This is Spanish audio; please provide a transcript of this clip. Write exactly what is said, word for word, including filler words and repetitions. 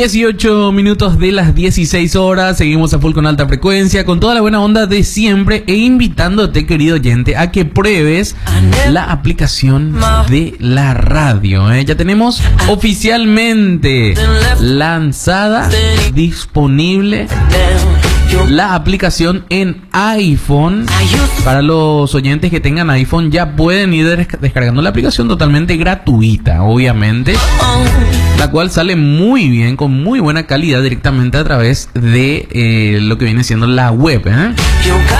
dieciocho minutos de las dieciséis horas, seguimos a full con alta frecuencia, con toda la buena onda de siempre e invitándote, querido oyente, a que pruebes la aplicación de la radio, ¿eh? Ya tenemos oficialmente lanzada, disponible la aplicación en iPhone. Para los oyentes que tengan iPhone ya pueden ir des- descargando la aplicación totalmente gratuita, obviamente, la cual sale muy bien, con muy buena calidad directamente a través de eh, lo que viene siendo la web, ¿eh?